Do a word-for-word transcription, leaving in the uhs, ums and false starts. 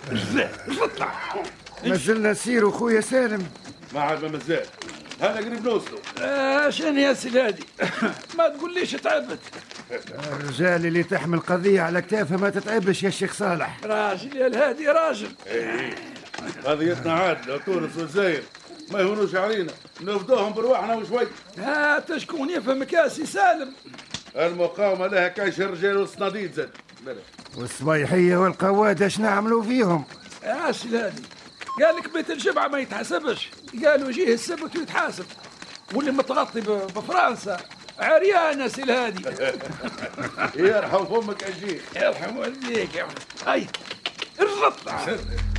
اطلع. مازلنا نسيروا خويا سالم. ما عاد ما مازال، هذا قريب نوصلوا. آه شنو يا سيدي ما تقوليش تعبت. الرجال اللي تحمل قضية على كتافها ما تتعبش يا شيخ صالح. راجل يا الهادي راجل. ايه قضيتنا عاد لو تونس والجزائر ما يهونوش علينا، نفدوهم برواحنا وشوي. ها تشكون يفهمك يا سي سالم. المقاومة لها كاش الرجال والصناديد زاد. والصبيحية والقوادة اش نعملوا فيهم؟ يا سيدي قال لك بيت الجمعة ما يتحاسبش، قالوا يجيه السبت ويتحاسب، واللي متغطي بفرنسا عريان يا سي الهادي. يرحم فمك يا شيخ. يرحم والديك يا هاي الرطة.